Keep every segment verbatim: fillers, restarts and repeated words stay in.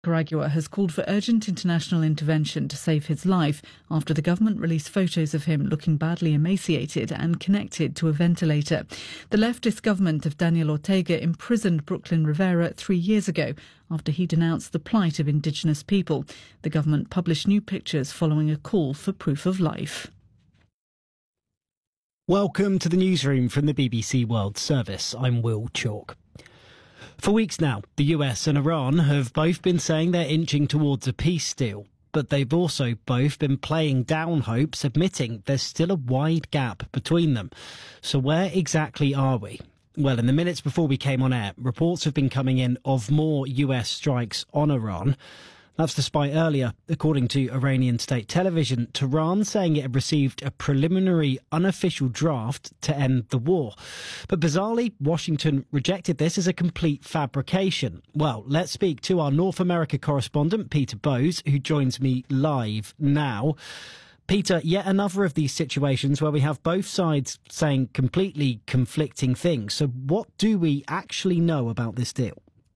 Nicaragua has called for urgent international intervention to save his life after the government released photos of him looking badly emaciated and connected to a ventilator. The leftist government of Daniel Ortega imprisoned Brooklyn Rivera three years ago after he denounced the plight of indigenous people. The government published new pictures following a call for proof of life. Welcome to the newsroom from the B B C World Service. I'm Will Chalk. For weeks now, the U S and Iran have both been saying they're inching towards a peace deal, but they've also both been playing down hopes, admitting there's still a wide gap between them. So where exactly are we? Well, in the minutes before we came on air, reports have been coming in of more U S strikes on Iran. That's despite earlier, according to Iranian state television, Tehran saying it had received a preliminary unofficial draft to end the war. But bizarrely, Washington rejected this as a complete fabrication. Well, let's speak to our North America correspondent, Peter Bowes, who joins me live now. Peter, yet another of these situations where we have both sides saying completely conflicting things. So what do we actually know about this deal?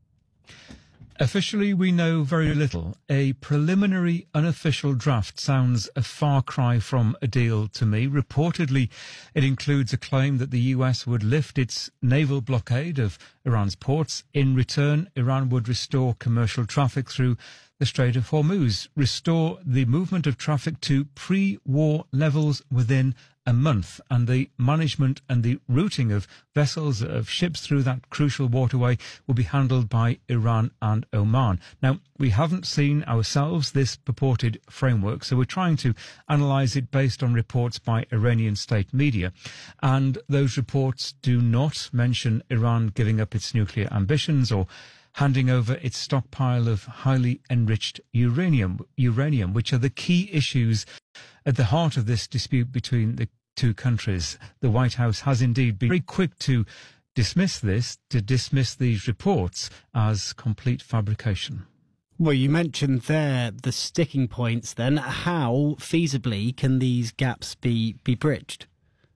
Officially, we know very little. A preliminary unofficial draft sounds a far cry from a deal to me. Reportedly, it includes a claim that the U S would lift its naval blockade of Iran's ports. In return, Iran would restore commercial traffic through the Strait of Hormuz, restore the movement of traffic to pre-war levels within a month, and the management and the routing of vessels, of ships through that crucial waterway will be handled by Iran and Oman. Now, we haven't seen ourselves this purported framework, so we're trying to analyse it based on reports by Iranian state media. And those reports do not mention Iran giving up its nuclear ambitions or handing over its stockpile of highly enriched uranium, uranium, which are the key issues at the heart of this dispute between the two countries. The White House has indeed been very quick to dismiss this, to dismiss these reports as complete fabrication. Well, you mentioned there the sticking points then. How feasibly can these gaps be, be bridged?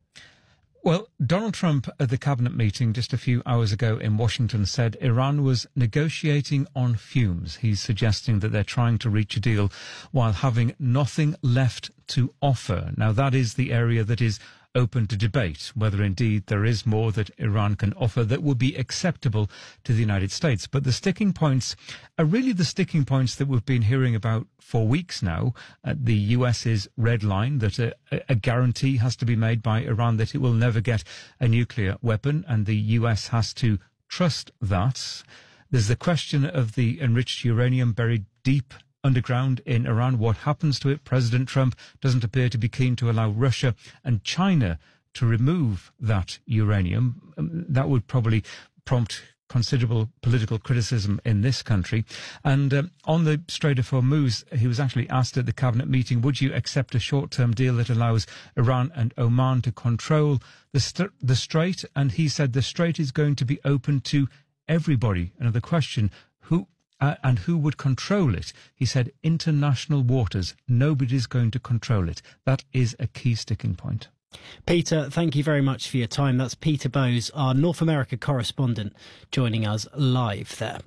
Well, Donald Trump at the cabinet meeting just a few hours ago in Washington said Iran was negotiating on fumes. He's suggesting that they're trying to reach a deal while having nothing left to offer. Now, that is the area that is open to debate, whether indeed there is more that Iran can offer that would be acceptable to the United States. But the sticking points are really the sticking points that we've been hearing about for weeks now. Uh, the US's red line that a, a guarantee has to be made by Iran that it will never get a nuclear weapon, and the U S has to trust that. There's the question of the enriched uranium buried deep underground in Iran. What happens to it? President Trump doesn't appear to be keen to allow Russia and China to remove that uranium. Um, that would probably prompt considerable political criticism in this country. And um, on the Strait of Hormuz, he was actually asked at the cabinet meeting, would you accept a short-term deal that allows Iran and Oman to control the, st- the strait? And he said the strait is going to be open to everybody. Another question, who Uh, and who would control it? He said, international waters. Nobody's going to control it. That is a key sticking point. Peter, thank you very much for your time. That's Peter Bowes, our North America correspondent, joining us live there.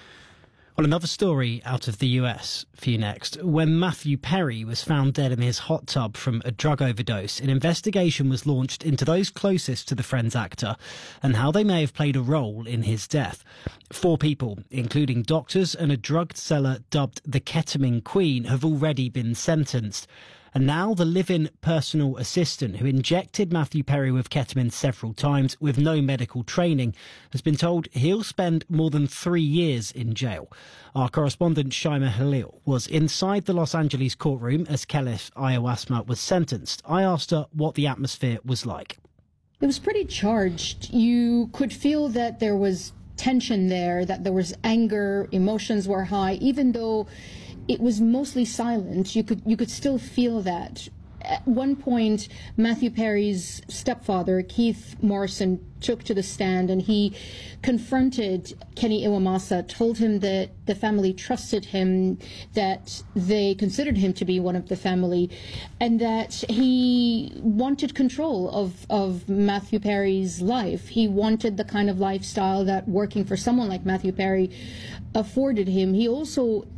Well, another story out of the U S for you next. When Matthew Perry was found dead in his hot tub from a drug overdose, an investigation was launched into those closest to the Friends actor and how they may have played a role in his death. Four people, including doctors and a drug seller dubbed the Ketamine Queen, have already been sentenced. And now the live-in personal assistant who injected Matthew Perry with ketamine several times with no medical training has been told he'll spend more than three years in jail. Our correspondent Shaima Halil was inside the Los Angeles courtroom as Khalif Ayawassma was sentenced. I asked her what the atmosphere was like. It was pretty charged. You could feel that there was tension there, that there was anger, emotions were high, even though it was mostly silent. You could you could still feel that. at one point, Matthew Perry's stepfather, Keith Morrison, took to the stand and he confronted Kenny Iwamasa, told him that the family trusted him, that they considered him to be one of the family, and that he wanted control of, of Matthew Perry's life. He wanted the kind of lifestyle that working for someone like Matthew Perry afforded him. He also